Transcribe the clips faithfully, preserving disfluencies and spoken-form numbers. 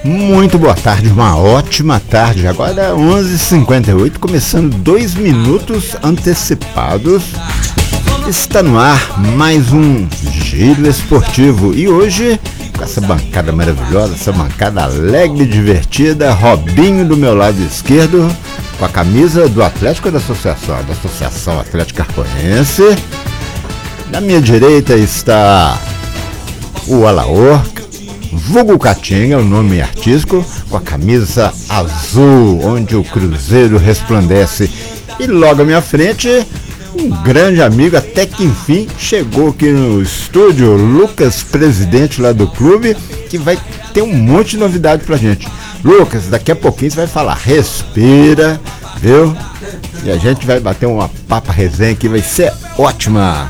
Muito boa tarde, uma ótima tarde. Agora é onze e cinquenta e oito, começando dois minutos antecipados. Está no ar mais um Giro Esportivo. E hoje, com essa bancada maravilhosa, essa bancada alegre e divertida, Robinho do meu lado esquerdo, com a camisa do Atlético da Associação, da Associação Atlética Arcoense. Na minha direita está o Alaor, vulgo Catinga, o nome artístico, com a camisa azul, onde o Cruzeiro resplandece. E logo à minha frente, um grande amigo, até que enfim chegou aqui no estúdio, Lucas, presidente lá do clube, que vai ter um monte de novidade pra gente. Lucas, daqui a pouquinho você vai falar, respira, viu? E a gente vai bater uma papa resenha que vai ser ótima.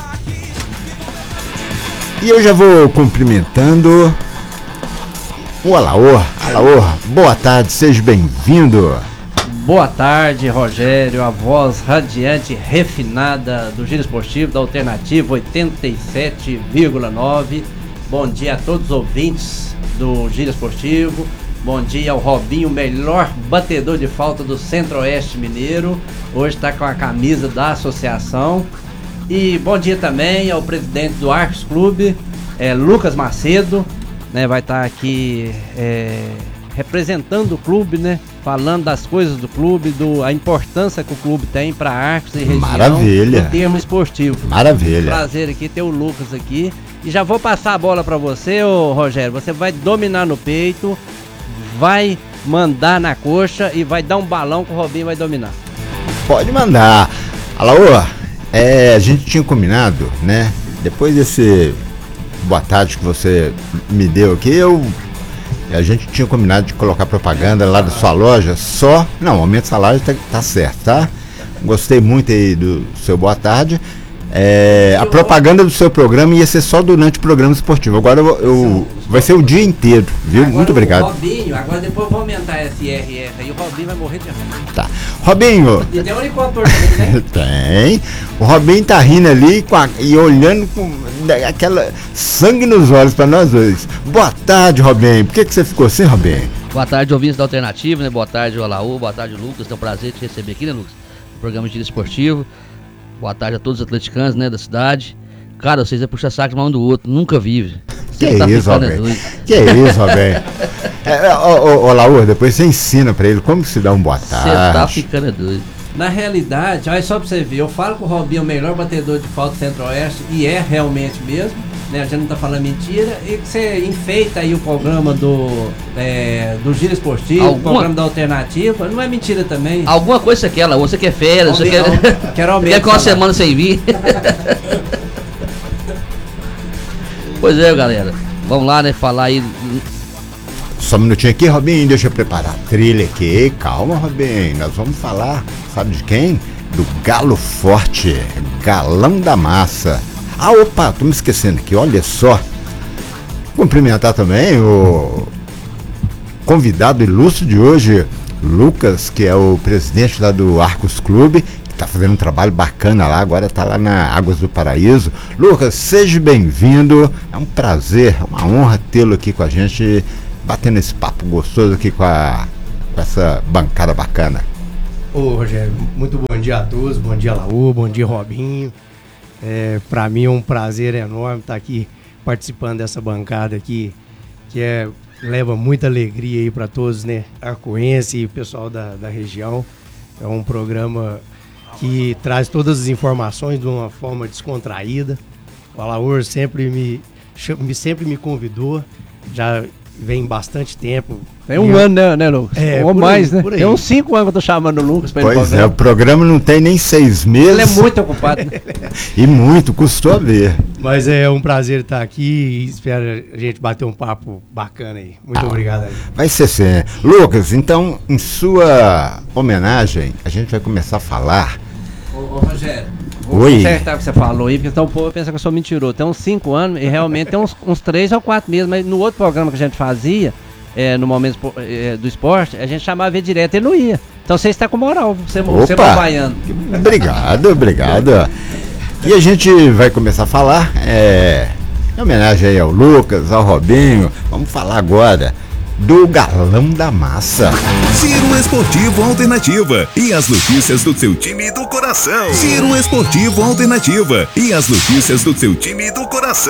E eu já vou cumprimentando o Alaor. Alaor, boa tarde, seja bem-vindo. Boa tarde, Rogério, a voz radiante, refinada do Giro Esportivo, da Alternativa oitenta e sete vírgula nove. Bom dia a todos os ouvintes do Giro Esportivo. Bom dia ao Robinho, melhor batedor de falta do Centro-Oeste Mineiro. Hoje está com a camisa da associação. E bom dia também ao presidente do Arcos Clube, é, Lucas Macedo, né, vai estar aqui é, representando o clube, né, falando das coisas do clube, do, a importância que o clube tem para Arcos e região. Maravilha. No termo esportivo. Maravilha. Prazer aqui ter o Lucas aqui. E já vou passar a bola para você, ô Rogério. Você vai dominar no peito, vai mandar na coxa e vai dar um balão que o Robinho vai dominar. Pode mandar. Alaor, é, a gente tinha combinado, né? Depois desse boa tarde que você me deu aqui, eu, a gente tinha combinado de colocar propaganda lá da sua loja, só, não, aumento de salário tá, tá certo, tá? Gostei muito aí do seu boa tarde. É, a propaganda do seu programa ia ser só durante o programa esportivo. Agora eu, eu vai ser o dia inteiro, viu? Agora muito obrigado. Robinho, agora depois eu vou aumentar esse I R S aí, o Robinho vai morrer de raiva. Tá. Robinho. E tem um helicóptero também, né? Tem. O Robinho tá rindo ali com a, e olhando com aquela sangue nos olhos pra nós dois. Boa tarde, Robinho. Por que, que você ficou assim, Robinho? Boa tarde, ouvintes da Alternativa, né? Boa tarde, Olaú. Boa tarde, Lucas. É um prazer te receber aqui, né, Lucas? No programa de Giro Esportivo. Boa tarde a todos os atleticanos, né, da cidade. Cara, vocês é puxa saco de um do outro, nunca vive. Que tá isso, Robinho? Que isso, Robinho? É, ô, ô, ô, Laú, depois você ensina pra ele como se dá um boa tarde. Você tá ficando doido. Na realidade, olha só pra você ver, eu falo que o Robinho é o melhor batedor de falta do Centro-Oeste, e é realmente mesmo, né? A gente não tá falando mentira, e que você enfeita aí o programa do, é, do Giro Esportivo, Alguma... o programa da Alternativa, não é mentira também. Alguma coisa você quer, Laú, você quer férias, você quer... Quero aumento. Quer com uma semana sem vir. Pois é, galera, vamos lá, né, falar aí... Só um minutinho aqui, Robinho, deixa eu preparar a trilha aqui. Calma, Robinho, nós vamos falar, sabe de quem? Do Galo Forte, Galão da Massa. Ah, opa, tô me esquecendo aqui, olha só. Cumprimentar também o convidado ilustre de hoje, Lucas, que é o presidente lá do Arcos Clube, que tá fazendo um trabalho bacana lá, agora tá lá na Águas do Paraíso. Lucas, seja bem-vindo, é um prazer, uma honra tê-lo aqui com a gente, batendo esse papo gostoso aqui com, a, com essa bancada bacana. Ô Rogério, muito bom dia a todos, bom dia Laú, bom dia Robinho. É, para mim é um prazer enorme estar aqui participando dessa bancada aqui, que é, leva muita alegria aí para todos, né, arcoense e o pessoal da, da região. É um programa que traz todas as informações de uma forma descontraída. O Alaor sempre me, sempre me convidou, já vem bastante tempo. Tem um ano, né, né, Lucas? É, ou mais, aí, né? Tem uns cinco anos que eu tô chamando o Lucas pra ele. Pois é, o programa não tem nem seis meses. Ele é muito ocupado, né? E muito, custou a ver. Mas é um prazer estar aqui e espero a gente bater um papo bacana aí. Muito ah, obrigado aí. Vai ser sim. Lucas, então, em sua homenagem, a gente vai começar a falar. Ô, ô Rogério, vou Oi. acertar o que você falou aí, porque então o povo pensa que eu sou mentiroso. Tem uns cinco anos e realmente tem uns, uns três ou quatro meses, mas no outro programa que a gente fazia, é, no momento é, do esporte, a gente chamava ele direto e ele não ia. Então você está com moral, você, você é baiano. Obrigado, obrigado. E a gente vai começar a falar, é, em homenagem aí ao Lucas, ao Robinho, vamos falar agora do Galão da Massa. Giro Esportivo Alternativa e as notícias do seu time do coração. Giro Esportivo Alternativa e as notícias do seu time do coração.